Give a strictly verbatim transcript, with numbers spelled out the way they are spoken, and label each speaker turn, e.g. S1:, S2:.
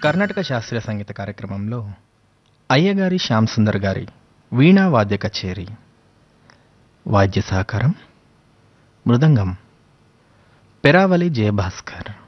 S1: కర్ణాటక శాస్త్రీయ సంగీత కార్యక్రమంలో అయ్యగారి శ్యామ్ సుందర్ గారి వీణా వాద్య కచేరి. వాద్య సహకారం మృదంగం పెరావలి జయభాస్కర్.